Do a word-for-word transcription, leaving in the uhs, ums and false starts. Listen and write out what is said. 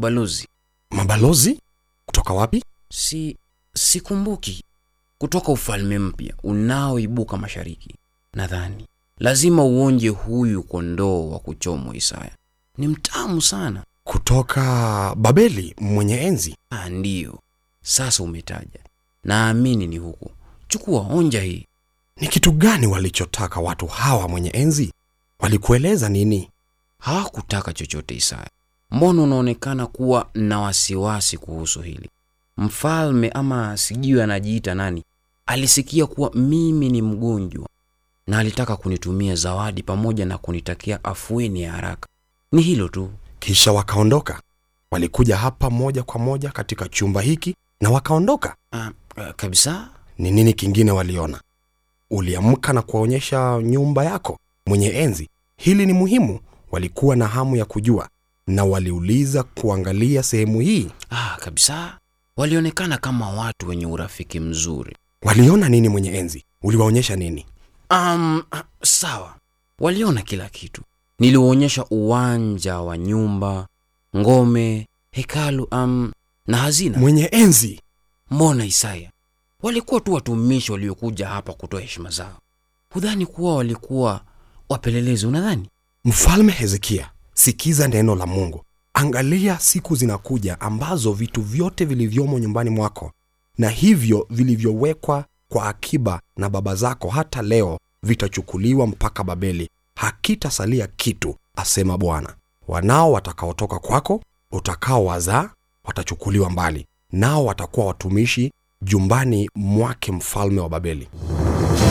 mabalozi. Mabalozi? Kutoka wapi? Si sikumbuki. Kutoka ufalme mpya unaoibuka mashariki. Nadhani lazima uonje huyu kondoo wa kuchomwa Isaya. Ni mtamu sana. Kutoka Babeli mwenye enzi? Ah, ndio. Sasa umetaja. Naamini ni huko. Chukua, onja hii. Ni kitu gani walichotaka watu hawa mwenye enzi? Walikueleza nini? Hawakutaka chochote Isaya. Mbona unaonekana kuwa na wasiwasi kuhusu hili? Mfalme ama sijui anajiita nani, alisikia kuwa mimi ni mgonjwa na alitaka kunitumia zawadi pamoja na kunitakia afueni ya haraka. Ni hilo tu. Kisha wakaondoka. Walikuja hapa moja kwa moja katika chumba hiki na wakaondoka. Ah, kabisa. Ni nini kingine waliona? Uliamka na kuwaonyesha nyumba yako mwenye enzi. Hili ni muhimu. Walikuwa na hamu ya kujua na waliuliza kuangalia sehemu hii. Ah, kabisa. Walionekana kama watu wenye urafiki mzuri. Waliona nini mwenye enzi? Uliwaonyesha nini? Um, sawa. Waliona kila kitu. Niliwaonyesha uwanja wa nyumba, ngome, hekalu um, na hazina. Mwenye enzi, mbona Isaya? Walikuwa tu watumishi waliokuja hapa kutoa heshima zao. Hudhani kuwa walikuwa wapelelezi unadhani? Mfalme Hezekia, sikiza neno la Mungu. Angalia, siku zinakuja ambazo vitu vyote vilivyomo nyumbani mwako na hivyo vilivyowekwa kwa akiba na baba zako hata leo vitachukuliwa mpaka Babeli. Hakitasalia kitu, asema Bwana. Wanao watakaotoka kwako, utakao wazaa, watachukuliwa mbali, nao watakuwa watumishi jumbani mwake mfalme wa Babeli.